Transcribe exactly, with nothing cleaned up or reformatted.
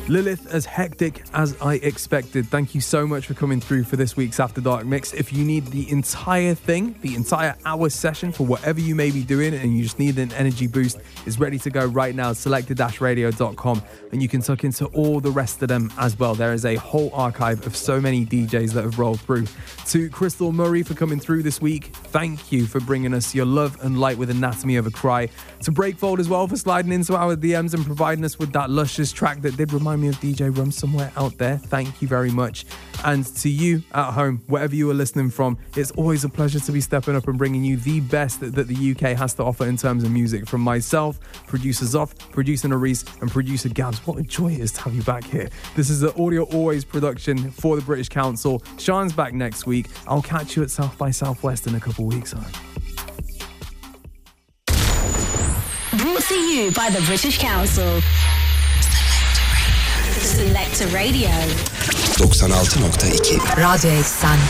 Lilith, as hectic as I expected. Thank you so much for coming through for this week's After Dark Mix. If you need the entire thing, the entire hour session for whatever you may be doing and you just need an energy boost, is ready to go right now. selected radio dot com, and you can tuck into all the rest of them as well. There is a whole archive of so many D Js that have rolled through. To Crystal Murray for coming through this week, thank you for bringing us your love and light with Anatomy of a Cry. To Breakfold as well for sliding into our D Ms and providing us with that luscious track that did remind me of D J Rum somewhere out there. Thank you very much. And to you at home, wherever you are listening from, it's always a pleasure to be stepping up and bringing you the best that, that the U K has to offer in terms of music. From myself, producer Zoff, producer Norris, and producer Gabs. What a joy it is to have you back here. This is an Audio Always production for the British Council. Sean's back next week. I'll catch you at South by Southwest in a couple weeks. Huh? Brought to you by the British Council. Selector Radio. doksan altı nokta iki Radyo Eksen.